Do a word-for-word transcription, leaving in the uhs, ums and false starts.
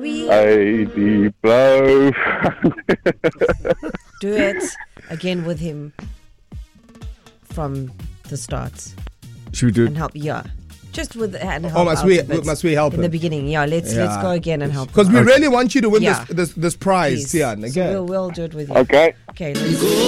we Lady Blow. do it again with him from the start Should we do and it? help? Yeah, just with and help. Oh, must out we a bit must we help in the him? beginning? Yeah, let's Yeah. let's go again and help. Because him we out. really want you to win Yeah. this, this this prize, Please. Tian. So Again. we'll, we'll do it with you. Okay. Okay. Let's